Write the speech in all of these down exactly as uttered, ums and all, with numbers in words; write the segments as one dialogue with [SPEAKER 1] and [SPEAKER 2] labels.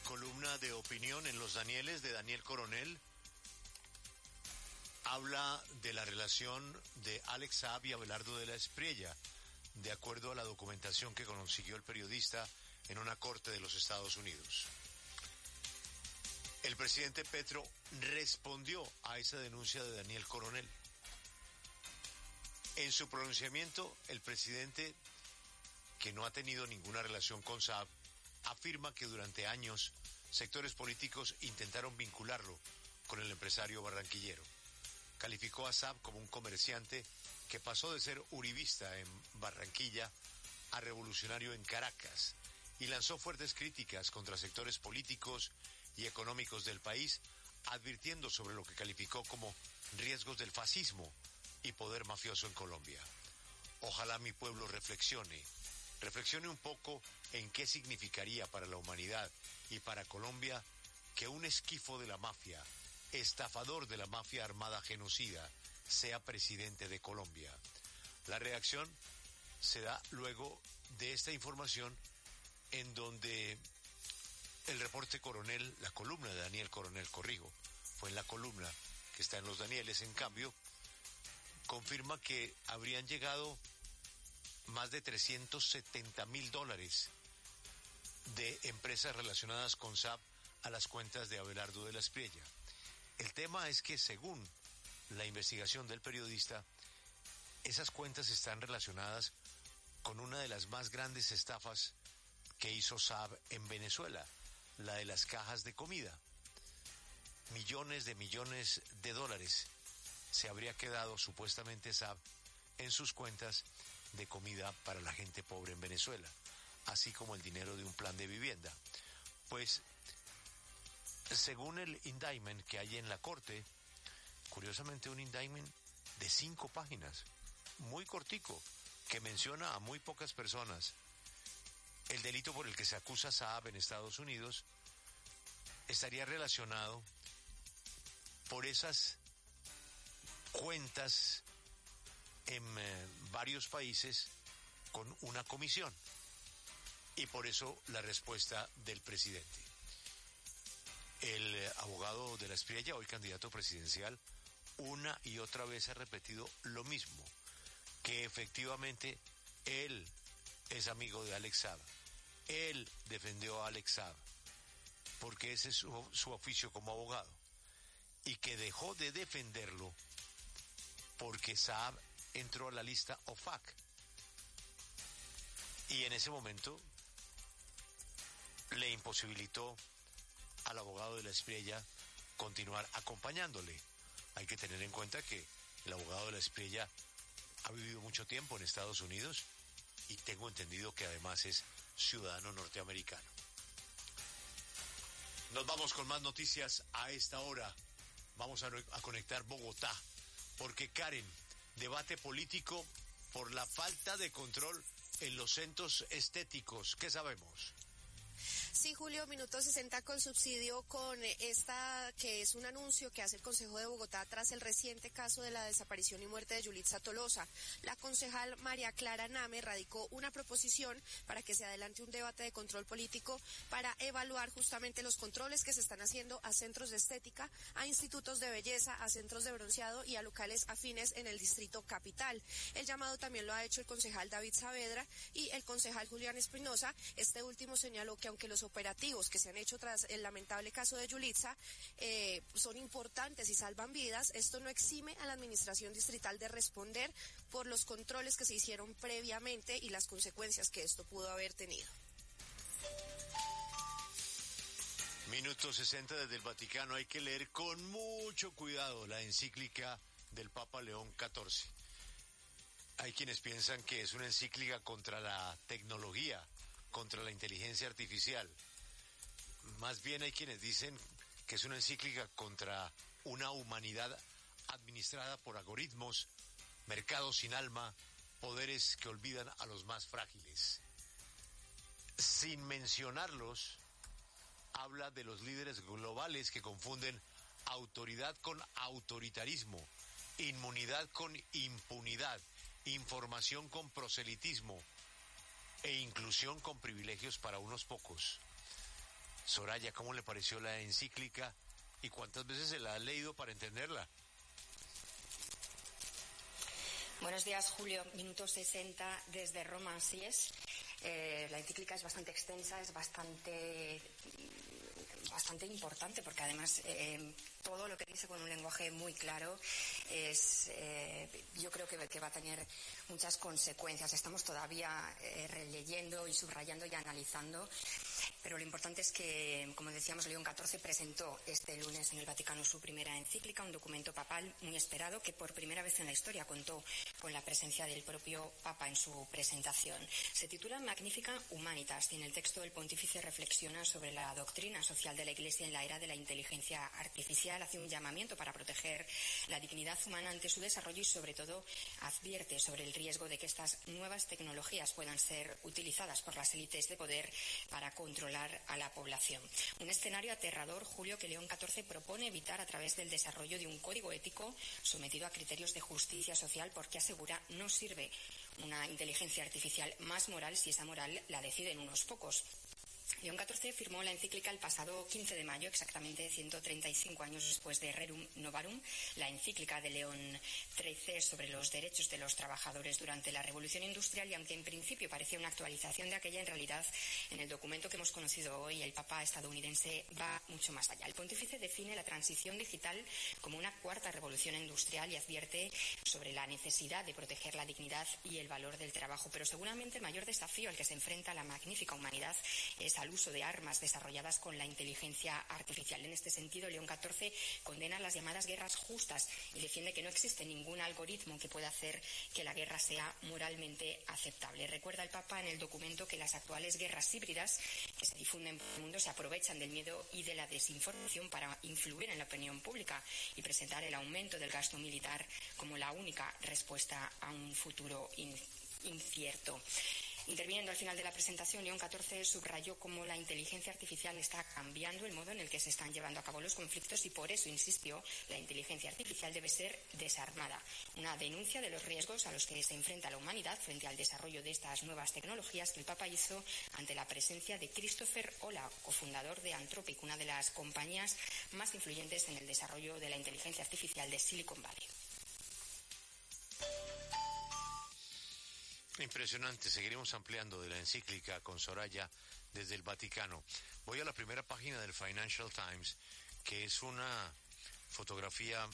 [SPEAKER 1] columna de opinión en Los Danieles de Daniel Coronel, habla de la relación de Alex Saab y Abelardo de la Espriella, de acuerdo a la documentación que consiguió el periodista en una corte de los Estados Unidos. El presidente Petro respondió a esa denuncia de Daniel Coronel. En su pronunciamiento, el presidente, que no ha tenido ninguna relación con Saab, afirma que durante años sectores políticos intentaron vincularlo con el empresario barranquillero. Calificó a Saab como un comerciante que pasó de ser uribista en Barranquilla a revolucionario en Caracas y lanzó fuertes críticas contra sectores políticos y económicos del país, advirtiendo sobre lo que calificó como riesgos del fascismo y poder mafioso en Colombia. Ojalá mi pueblo reflexione, reflexione un poco en qué significaría para la humanidad y para Colombia que un esquifo de la mafia, estafador de la mafia armada genocida, sea presidente de Colombia. La reacción se da luego de esta información en donde el reporte Coronel, la columna de Daniel Coronel, corrijo, fue en la columna que está en Los Danieles, en cambio, confirma que habrían llegado más de trescientos setenta mil dólares de empresas relacionadas con Saab a las cuentas de Abelardo de la Espriella. El tema es que, según la investigación del periodista, esas cuentas están relacionadas con una de las más grandes estafas que hizo Saab en Venezuela, la de las cajas de comida. Millones de millones de dólares se habría quedado supuestamente Saab en sus cuentas de comida para la gente pobre en Venezuela, así como el dinero de un plan de vivienda. Pues, según el indictment que hay en la corte, curiosamente un indictment de cinco páginas, muy cortico, que menciona a muy pocas personas. El delito por el que se acusa a Saab en Estados Unidos estaría relacionado por esas cuentas en eh, varios países con una comisión. Y por eso la respuesta del presidente. El eh, abogado de la Espriella, hoy candidato presidencial, una y otra vez ha repetido lo mismo, que efectivamente él es amigo de Alex Saab. Él defendió a Alex Saab porque ese es su, su oficio como abogado, y que dejó de defenderlo porque Saab entró a la lista O F A C, y en ese momento le imposibilitó al abogado de la Espriella continuar acompañándole. Hay que tener en cuenta que el abogado de la Espriella ha vivido mucho tiempo en Estados Unidos y tengo entendido que además es ciudadano norteamericano. Nos vamos con más noticias a esta hora. Vamos a, a conectar Bogotá, porque Karen, debate político por la falta de control en los centros estéticos. ¿Qué sabemos?
[SPEAKER 2] Sí, Julio, minuto sesenta con subsidio con esta que es un anuncio que hace el Consejo de Bogotá tras el reciente caso de la desaparición y muerte de Yulitza Tolosa. La concejal María Clara Name radicó una proposición para que se adelante un debate de control político para evaluar justamente los controles que se están haciendo a centros de estética, a institutos de belleza, a centros de bronceado y a locales afines en el distrito capital. El llamado también lo ha hecho el concejal David Saavedra y el concejal Julián Espinosa. Este último señaló que aunque los operativos que se han hecho tras el lamentable caso de Yulitza eh, son importantes y salvan vidas, esto no exime a la administración distrital de responder por los controles que se hicieron previamente y las consecuencias que esto pudo haber tenido.
[SPEAKER 1] Minuto sesenta desde el Vaticano. Hay que leer con mucho cuidado la encíclica del Papa León catorce. Hay quienes piensan que es una encíclica contra la tecnología, contra la inteligencia artificial. Más bien hay quienes dicen que es una encíclica contra una humanidad administrada por algoritmos, mercados sin alma, poderes que olvidan a los más frágiles. Sin mencionarlos, habla de los líderes globales que confunden autoridad con autoritarismo, inmunidad con impunidad, información con proselitismo e inclusión con privilegios para unos pocos. Soraya, ¿cómo le pareció la encíclica y cuántas veces se la ha leído para entenderla?
[SPEAKER 3] Buenos días, Julio. Minuto sesenta desde Roma, así es. Eh, la encíclica es bastante extensa, es bastante, bastante importante, porque además eh, todo lo que dice con un lenguaje muy claro es, eh, yo creo que, que va a tener muchas consecuencias. Estamos todavía eh, releyendo y subrayando y analizando, pero lo importante es que, como decíamos, León catorce presentó este lunes en el Vaticano su primera encíclica, un documento papal muy esperado que por primera vez en la historia contó con la presencia del propio Papa en su presentación. Se titula Magnifica Humanitas y en el texto el pontífice reflexiona sobre la doctrina social de la Iglesia en la era de la inteligencia artificial, hace un llamamiento para proteger la dignidad humana ante su desarrollo y sobre todo advierte sobre el riesgo de que estas nuevas tecnologías puedan ser utilizadas por las élites de poder para controlar a la población. Un escenario aterrador, Julio, que León catorce propone evitar a través del desarrollo de un código ético sometido a criterios de justicia social, porque asegura no sirve una inteligencia artificial más moral si esa moral la deciden unos pocos. León catorce firmó la encíclica el pasado quince de mayo, exactamente ciento treinta y cinco años después de Rerum Novarum, la encíclica de León trece sobre los derechos de los trabajadores durante la Revolución Industrial, y aunque en principio parecía una actualización de aquella, en realidad en el documento que hemos conocido hoy el Papa estadounidense va mucho más allá. El pontífice define la transición digital como una cuarta revolución industrial y advierte sobre la necesidad de proteger la dignidad y el valor del trabajo, pero seguramente el mayor desafío al que se enfrenta la magnífica humanidad es al uso de armas desarrolladas con la inteligencia artificial. En este sentido, León catorce condena las llamadas guerras justas y defiende que no existe ningún algoritmo que pueda hacer que la guerra sea moralmente aceptable. Recuerda el Papa en el documento que las actuales guerras híbridas que se difunden por el mundo se aprovechan del miedo y de la desinformación para influir en la opinión pública y presentar el aumento del gasto militar como la única respuesta a un futuro incierto. Interviniendo al final de la presentación, León catorce subrayó cómo la inteligencia artificial está cambiando el modo en el que se están llevando a cabo los conflictos y por eso insistió, la inteligencia artificial debe ser desarmada. Una denuncia de los riesgos a los que se enfrenta la humanidad frente al desarrollo de estas nuevas tecnologías que el Papa hizo ante la presencia de Christopher Olah, cofundador de Anthropic, una de las compañías más influyentes en el desarrollo de la inteligencia artificial de Silicon Valley.
[SPEAKER 1] Impresionante, seguiremos ampliando de la encíclica con Soraya desde el Vaticano. Voy a la primera página del Financial Times, que es una fotografía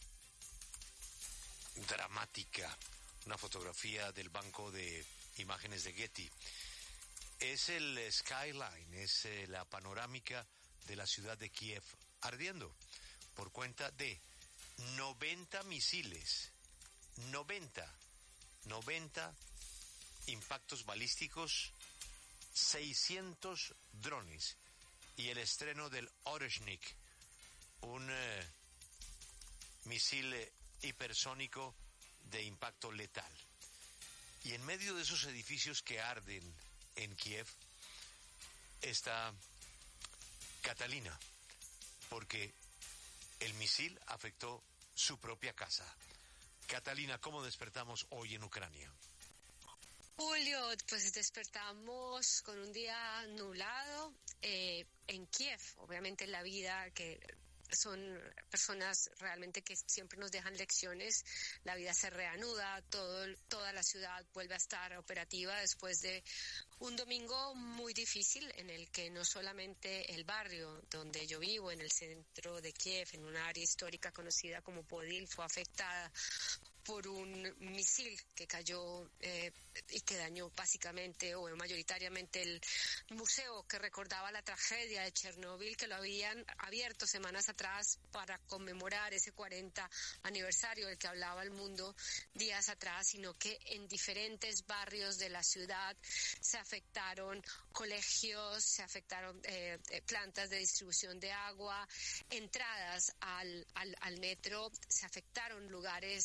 [SPEAKER 1] dramática, una fotografía del banco de imágenes de Getty. Es el skyline, es eh, la panorámica de la ciudad de Kiev ardiendo por cuenta de noventa misiles, noventa, noventa impactos balísticos, seiscientos drones y el estreno del Oreshnik, un eh, misil eh, hipersónico de impacto letal. Y en medio de esos edificios que arden en Kiev está Catalina, porque el misil afectó su propia casa. Catalina, ¿cómo despertamos hoy en Ucrania?
[SPEAKER 4] Julio, pues despertamos con un día nublado eh, en Kiev. Obviamente la vida que son personas realmente que siempre nos dejan lecciones. La vida se reanuda, todo, toda la ciudad vuelve a estar operativa después de un domingo muy difícil en el que no solamente el barrio donde yo vivo, en el centro de Kiev, en una área histórica conocida como Podil, fue afectada por un misil que cayó eh, y que dañó básicamente o mayoritariamente el museo que recordaba la tragedia de Chernóbil, que lo habían abierto semanas atrás para conmemorar ese cuarenta aniversario del que hablaba el mundo días atrás, sino que en diferentes barrios de la ciudad se afectaron colegios, se afectaron eh, plantas de distribución de agua, entradas al, al, al metro, se afectaron lugares históricos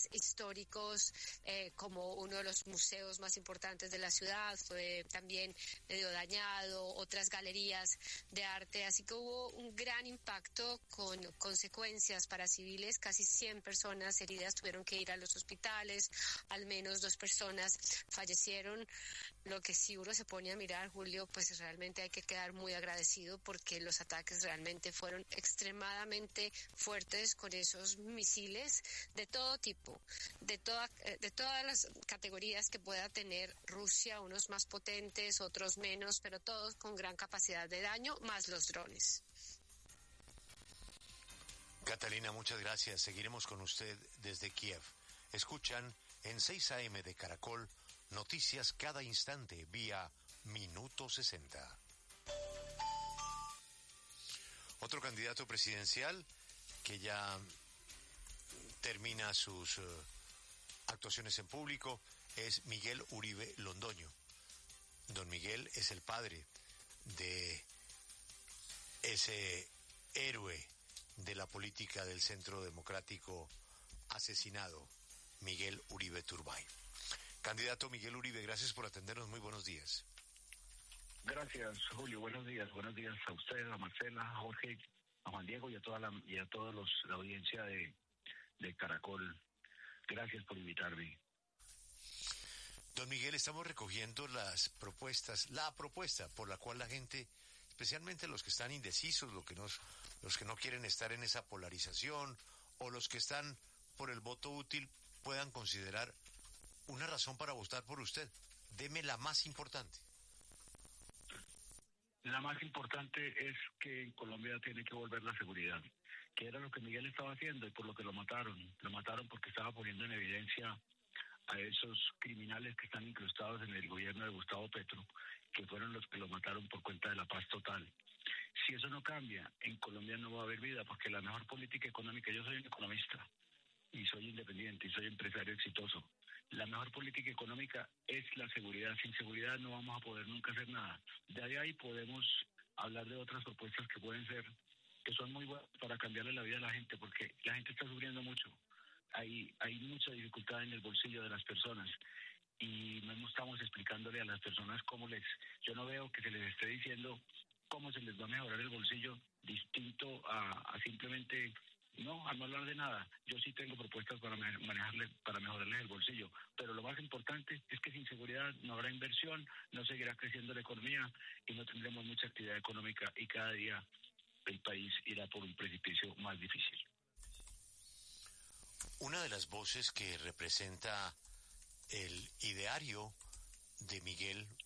[SPEAKER 4] históricos, eh, como uno de los museos más importantes de la ciudad, fue también medio dañado, otras galerías de arte, así que hubo un gran impacto con consecuencias para civiles. Casi cien personas heridas tuvieron que ir a los hospitales, al menos dos personas fallecieron. Lo que sí uno se pone a mirar, Julio, pues realmente hay que quedar muy agradecido porque los ataques realmente fueron extremadamente fuertes con esos misiles de todo tipo, de toda, de todas las categorías que pueda tener Rusia, unos más potentes, otros menos, pero todos con gran capacidad de daño, más los drones.
[SPEAKER 1] Catalina, muchas gracias. Seguiremos con usted desde Kiev. Escuchan en seis a eme de Caracol noticias cada instante vía Minuto sesenta. Otro candidato presidencial que ya termina sus uh, actuaciones en público es Miguel Uribe Londoño. Don Miguel es el padre de ese héroe de la política del Centro Democrático asesinado, Miguel Uribe Turbay. Candidato Miguel Uribe, gracias por atendernos. Muy buenos días.
[SPEAKER 5] Gracias, Julio. Buenos días. Buenos días a usted, a Marcela, a Jorge, a Juan Diego y a toda la y a todos los la audiencia de, de Caracol. Gracias por invitarme.
[SPEAKER 1] Don Miguel, estamos recogiendo las propuestas, la propuesta por la cual la gente, especialmente los que están indecisos, los que no, los que no quieren estar en esa polarización o los que están por el voto útil, puedan considerar una razón para votar por usted. Deme la más importante.
[SPEAKER 5] La más importante es que en Colombia tiene que volver la seguridad, que era lo que Miguel estaba haciendo y por lo que lo mataron. Lo mataron porque estaba poniendo en evidencia a esos criminales que están incrustados en el gobierno de Gustavo Petro, que fueron los que lo mataron por cuenta de la paz total. Si eso no cambia, en Colombia no va a haber vida, porque la mejor política económica, yo soy un economista y soy independiente y soy empresario exitoso. La mejor política económica es la seguridad. Sin seguridad no vamos a poder nunca hacer nada. De ahí, ahí podemos hablar de otras propuestas que pueden ser, que son muy buenas para cambiarle la vida a la gente, porque la gente está sufriendo mucho. Hay, hay mucha dificultad en el bolsillo de las personas y no estamos explicándole a las personas cómo les... Yo no veo que se les esté diciendo cómo se les va a mejorar el bolsillo distinto a, a simplemente... No, a no hablar de nada. Yo sí tengo propuestas para manejarle, para mejorarles el bolsillo, pero lo más importante es que sin seguridad no habrá inversión, no seguirá creciendo la economía y no tendremos mucha actividad económica y cada día el país irá por un precipicio más difícil.
[SPEAKER 1] Una de las voces que representa el ideario de Miguel